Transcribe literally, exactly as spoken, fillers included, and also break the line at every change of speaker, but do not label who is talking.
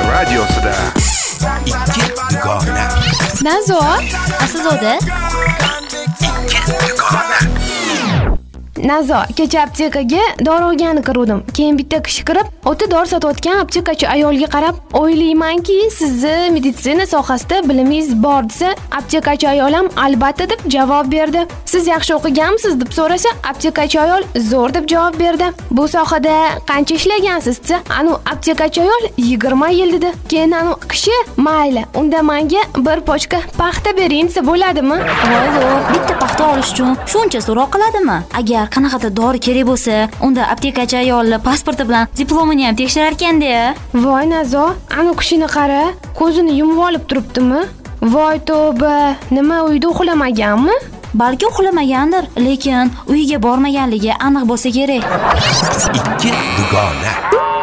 radiosida ikki dugona.
Nazo,
Aslida
ikki dugona.
Nazo, kecha aptekaga dori olgani kirdim. Keyin bitta kishi kirib, o'ta dori sotayotgan aptekachi ayolga qarab, "O'ylaymanki, sizni meditsina sohasida bilimingiz bor" desa, aptekachi ayol ham "Albatta" deb javob berdi. "Siz yaxshi o'qiganmisiz?" deb so'rasa, aptekachi ayol "Zo'r" deb javob berdi. "Bu sohada qancha ishlagansiz?" desa, anu aptekachi ayol yigirma yil dedi. Keyin anu kishi "Mayli, unda menga bir pochka paxta bering" desa bo'ladimi?
voy voy, bitta paxta olish uchun shuncha so'roq qiladimi? Agar qanaqadir dori kerak bo'lsa, unda aptekachi ayolni pasporti bilan diplomini ham tekshirar ekanda.
Voy Nazo, anu kishini qara, ko'zini yumib olib turibdimi? Voy tavba, nima uyda uxlamaganmi?
Balki uxlamagandir, lekin uyiga bormaganligi aniq bo'lsa kerak.
ikki dugona.